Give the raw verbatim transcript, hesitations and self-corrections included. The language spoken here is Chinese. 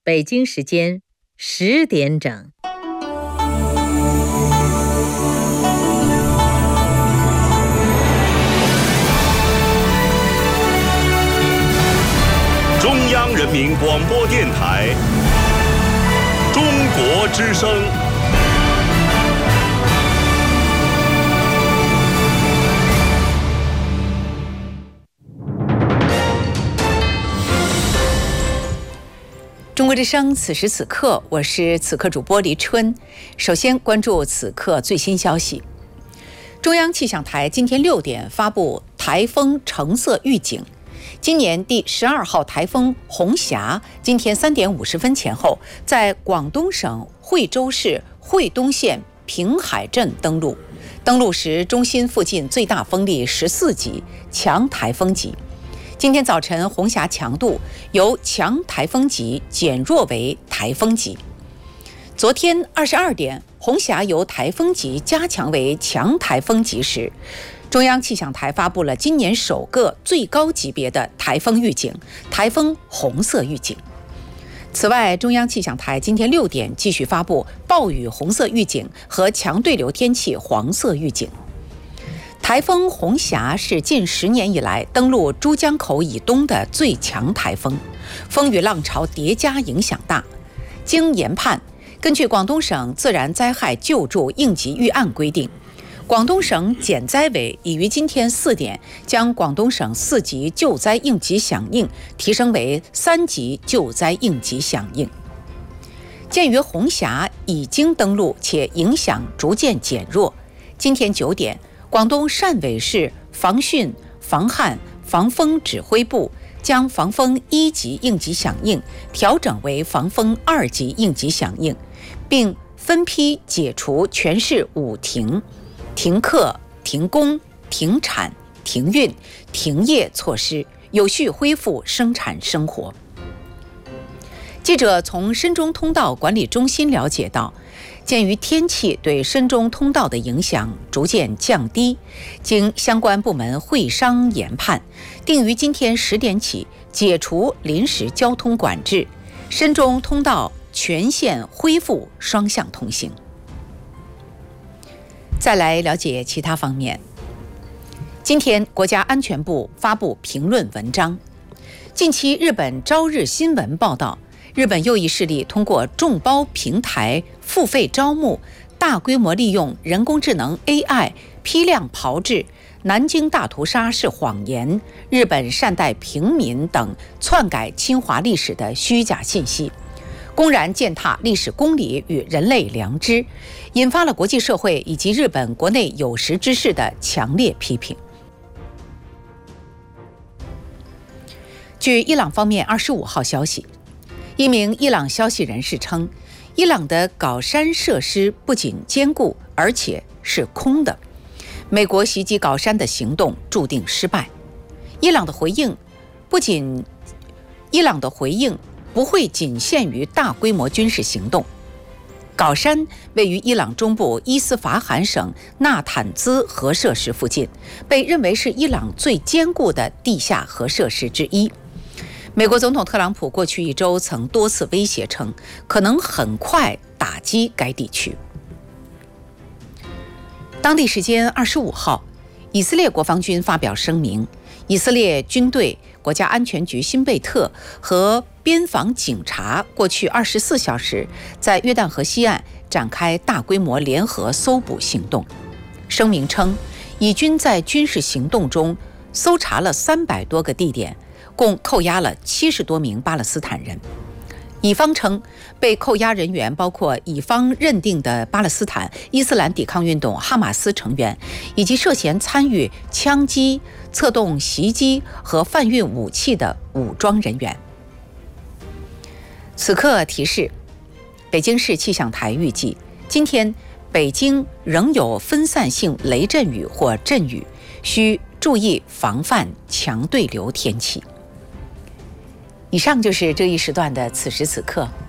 北京时间十点整。 中央人民广播电台中国之声。 中国之声，此时此刻，我是此刻主播黎春。首先关注此刻最新消息。中央气象台今天六点发布台风橙色预警。今年第十二号台风红霞今天三点五十分前后，在广东省惠州市惠东县平海镇登陆。登陆时，中心附近最大风力十四级，强台风级。今天早晨，红霞强度由强台风级减弱为台风级。昨天二十二点，红霞由台风级加强为强台风级时，中央气象台发布了今年首个最高级别的台风预警——台风红色预警。此外，中央气象台今天六点继续发布暴雨红色预警和强对流天气黄色预警。台风红霞是近十年以来登陆珠江口以东的最强台风，风雨浪潮叠加，影响大。经研判，根据广东省自然灾害救助应急预案规定，广东省减灾委已于今天四点将广东省四级救灾应急响应提升为三级救灾应急响应。鉴于红霞已经登陆且影响逐渐减弱，今天九点，广东汕尾市防汛、防旱、防风指挥部将防风一级应急响应调整为防风二级应急响应，并分批解除全市五停、停课、停工、停产、停运、停业措施，有序恢复生产生活。记者从深中通道管理中心了解到，鉴于天气对深中通道的影响逐渐降低，经相关部门会商研判，定于今天十点起解除临时交通管制，深中通道全线恢复双向通行。再来了解其他方面。今天，国家安全部发布评论文章。近期，日本朝日新闻报道，日本右翼势力通过众包平台付费招募，大规模利用人工智能 A I 批量炮制南京大屠杀是谎言、日本善待平民等篡改侵华历史的虚假信息，公然践踏历史公理与人类良知，引发了国际社会以及日本国内有识之士的强烈批评。据伊朗方面二十五号消息，一名伊朗消息人士称，伊朗的搞山设施不仅坚固，而且是空的。美国袭击搞山的行动注定失败。伊朗的回应不仅，伊朗的回应不会仅限于大规模军事行动。搞山位于伊朗中部伊斯法罕省纳坦兹核设施附近，被认为是伊朗最坚固的地下核设施之一。美国总统特朗普过去一周曾多次威胁称，可能很快打击该地区。当地时间二十五号，以色列国防军发表声明，以色列军队、国家安全局新贝特和边防警察过去二十四小时在约旦河西岸展开大规模联合搜捕行动。声明称，以军在军事行动中搜查了三百多个地点，共扣押了七十多名巴勒斯坦人。以方称，被扣押人员包括以方认定的巴勒斯坦伊斯兰抵抗运动哈马斯成员，以及涉嫌参与枪击、策动袭击和贩运武器的武装人员。此刻提示，北京市气象台预计，今天北京仍有分散性雷阵雨或阵雨，需注意防范强对流天气。以上就是这一时段的此时此刻。